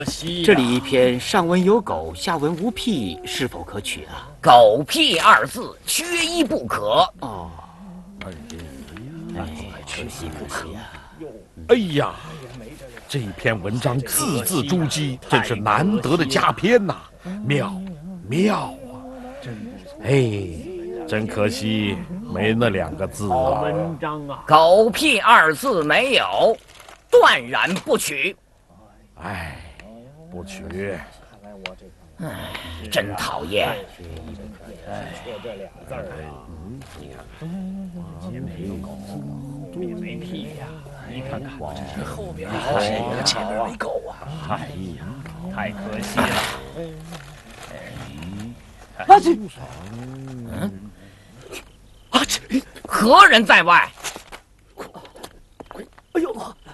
这里一篇上文有狗，下文无屁，是否可取啊？ 狗屁二字缺一不可。 哦，可惜啊！ 哎呀，这篇文章字字珠玑，真是难得的佳篇呐，妙啊！哎，真可惜没那2个字啊。 文章啊， 狗屁二字没有，断然不取。 哎，不取。 真讨厌。 缺这俩字儿啊。没屁呀！你看看，这是后边有谁呀？前面没狗啊！哎呀，太可惜了。 何人在外？